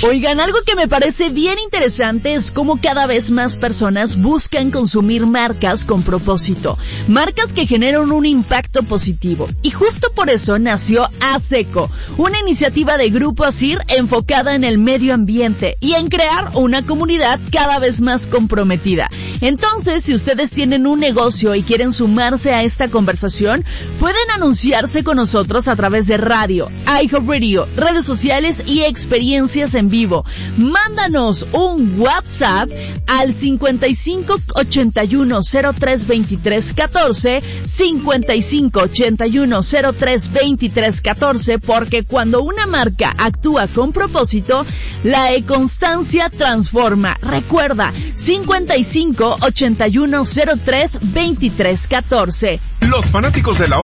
Oigan, algo que me parece bien interesante es cómo cada vez más personas buscan consumir marcas con propósito, marcas que generan un impacto positivo. Y justo por eso nació ASECO, una iniciativa de Grupo ASIR enfocada en el medio ambiente y en crear una comunidad cada vez más comprometida. Entonces, si ustedes tienen un negocio y quieren sumarse a esta conversación, pueden anunciarse con nosotros a través de radio, iHeartRadio, redes sociales y experiencias en vivo. Mándanos un WhatsApp al 55 81 03 23 14, 55 81 03 23 14, porque cuando una marca actúa con propósito, la constancia transforma. Recuerda, 55 81 03 23 14. Los fanáticos de la